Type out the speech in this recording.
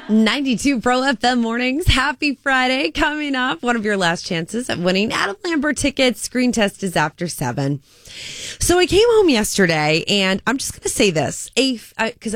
92 Pro FM mornings. Happy Friday coming up. One of your last chances at winning Adam Lambert tickets. Screen test is after 7. So I came home yesterday, and I'm just going to say this, because